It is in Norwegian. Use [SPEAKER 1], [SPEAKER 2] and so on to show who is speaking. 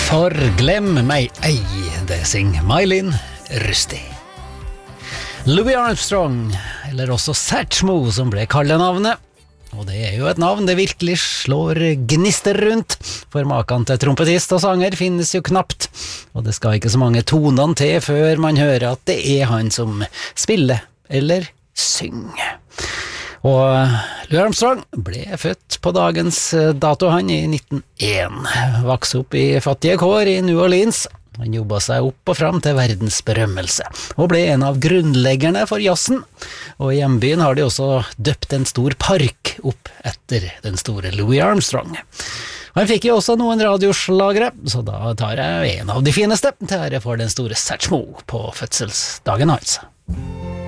[SPEAKER 1] For glem meg ei, det synger Mylin Rusty. Louis Armstrong, eller også Satchmo som ble kallenavnet. Og det er jo et navn det virkelig slår gnister rundt, for maken til trompetist og sanger finnes jo knapt, og det skal ikke så mange tonene til før man hører at det er han som spiller eller synger. Og Louis Armstrong ble født på dagens dato han i 1901, vokste opp i fattige kår i New Orleans. Han jobbet seg opp og fram til verdens berømmelse, og ble en av grunnleggerne for jazzen, og i hjembyen har de også døpt en stor park opp etter den store Louis Armstrong. Han fikk jo også noen radioslagere, så da tar jeg en av de fineste til ære for den store Satchmo på fødselsdagen hans.